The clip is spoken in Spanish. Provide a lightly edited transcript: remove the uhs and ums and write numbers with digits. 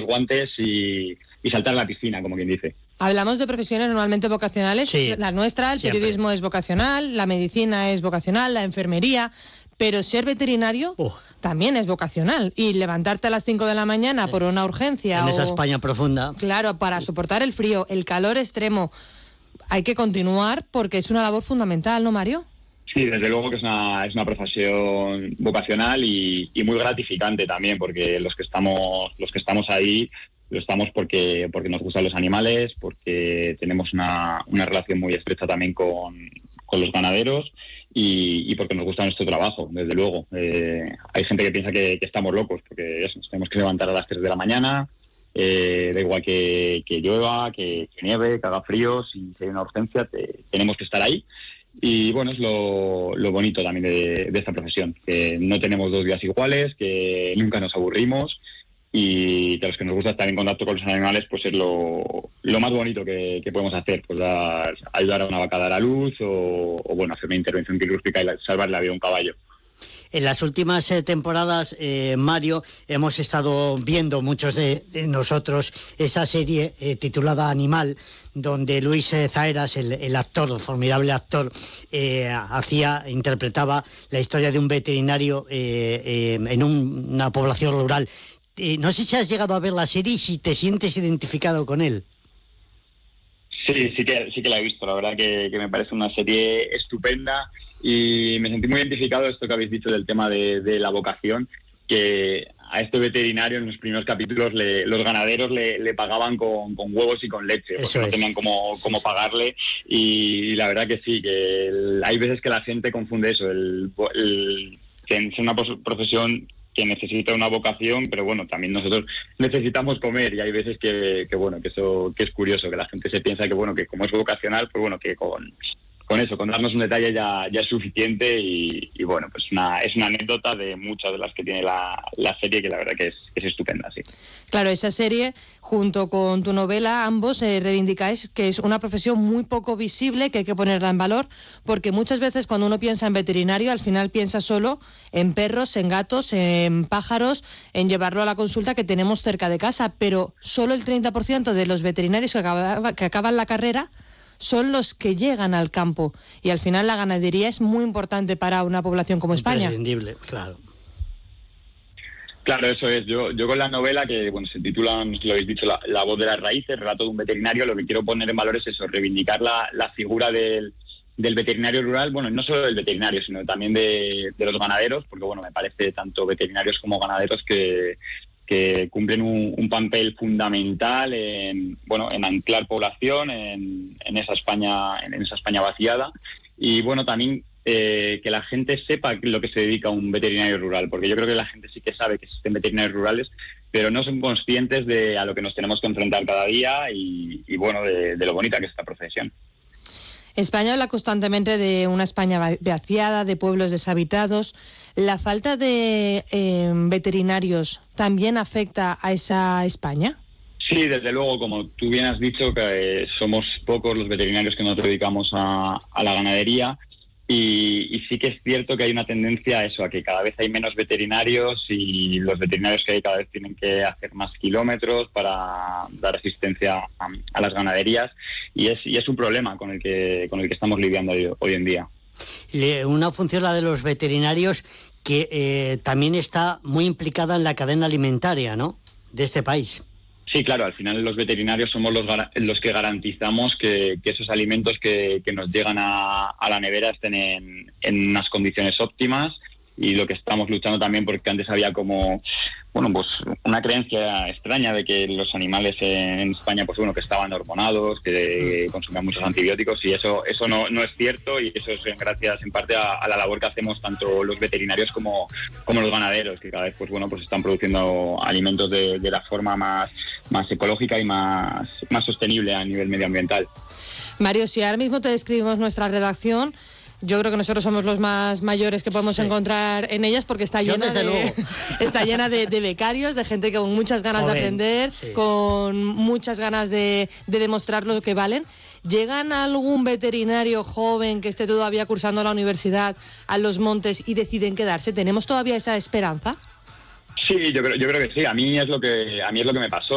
guantes y saltar a la piscina, como quien dice. Hablamos de profesiones normalmente vocacionales. Sí, la nuestra, el siempre. periodismo es vocacional, la medicina es vocacional, la enfermería, pero ser veterinario también es vocacional. Y levantarte a las 5 de la mañana por una urgencia En esa España profunda. Claro, para soportar el frío, el calor extremo, hay que continuar porque es una labor fundamental, ¿no, Mario? Sí, desde luego que es una profesión vocacional y muy gratificante también, porque los que estamos ahí lo estamos porque nos gustan los animales, porque tenemos una relación muy estrecha también con los ganaderos y porque nos gusta nuestro trabajo, desde luego. Hay gente que piensa que estamos locos, porque nos tenemos que levantar a las 3 de la mañana, da igual que llueva, que nieve, que haga frío, si hay una urgencia, tenemos que estar ahí. Y bueno, es lo bonito también de esta profesión, que no tenemos 2 días iguales, que nunca nos aburrimos y que a los que nos gusta estar en contacto con los animales, pues es lo más bonito que podemos hacer, pues ayudar a una vaca a dar a luz o bueno, hacer una intervención quirúrgica y salvar la vida a un caballo. En las últimas temporadas, Mario, hemos estado viendo muchos de nosotros esa serie titulada Animal, donde Luis Zaeras, el actor, el formidable actor, interpretaba la historia de un veterinario en una población rural. No sé si has llegado a ver la serie y si te sientes identificado con él. Sí que la he visto, la verdad que me parece una serie estupenda y me sentí muy identificado esto que habéis dicho del tema de la vocación, que a este veterinario en los primeros capítulos los ganaderos le pagaban con huevos y con leche, porque no tenían cómo pagarle y la verdad que sí, que hay veces que la gente confunde eso, que es una profesión que necesita una vocación, pero bueno, también nosotros necesitamos comer y hay veces que eso que es curioso, que la gente se piensa que bueno, que como es vocacional, pues bueno, que con eso, con darnos un detalle ya es suficiente y bueno, pues es una anécdota de muchas de las que tiene la serie, que la verdad que es estupenda, sí. Claro, esa serie, junto con tu novela, ambos reivindicáis que es una profesión muy poco visible, que hay que ponerla en valor, porque muchas veces cuando uno piensa en veterinario, al final piensa solo en perros, en gatos, en pájaros, en llevarlo a la consulta que tenemos cerca de casa, pero solo el 30% de los veterinarios que acaban la carrera son los que llegan al campo y al final la ganadería es muy importante para una población como España. Imprescindible, claro. Claro, eso es. Yo con la novela, que bueno, se titula, lo habéis dicho, la voz de las raíces, relato de un veterinario, lo que quiero poner en valor es eso, reivindicar la figura del veterinario rural, bueno, no solo del veterinario, sino también de los ganaderos, porque bueno, me parece tanto veterinarios como ganaderos que cumplen un papel fundamental en anclar población en esa España vaciada y bueno, también que la gente sepa lo que se dedica a un veterinario rural, porque yo creo que la gente sí que sabe que existen veterinarios rurales, pero no son conscientes de a lo que nos tenemos que enfrentar cada día y bueno, de lo bonita que es esta profesión. España habla constantemente de una España vaciada, de pueblos deshabitados. ¿La falta de veterinarios también afecta a esa España? Sí, desde luego, como tú bien has dicho, que somos pocos los veterinarios que nos dedicamos a la ganadería y sí que es cierto que hay una tendencia a eso, a que cada vez hay menos veterinarios y los veterinarios que hay cada vez tienen que hacer más kilómetros para dar asistencia a las ganaderías y es un problema con el que estamos lidiando hoy en día. Una función, la de los veterinarios, que también está muy implicada en la cadena alimentaria, ¿no?, de este país. Sí, claro, al final los veterinarios somos los que garantizamos que esos alimentos que nos llegan a la nevera estén en unas condiciones óptimas y lo que estamos luchando también, porque antes había como pues una creencia extraña de que los animales en España pues que estaban hormonados, que consumían muchos antibióticos y eso no es cierto y eso es gracias en parte a la labor que hacemos tanto los veterinarios como los ganaderos, que cada vez pues están produciendo alimentos de la forma más ecológica y más sostenible a nivel medioambiental. Mario, si ahora mismo te describimos nuestra redacción, yo creo que nosotros somos los más mayores que podemos encontrar en ellas, porque está llena de becarios, de gente con muchas ganas de aprender, con muchas ganas de demostrar lo que valen. ¿Llegan algún veterinario joven que esté todavía cursando la universidad a Los Montes y deciden quedarse? ¿Tenemos todavía esa esperanza? Sí, yo creo que sí. A mí es lo que me pasó.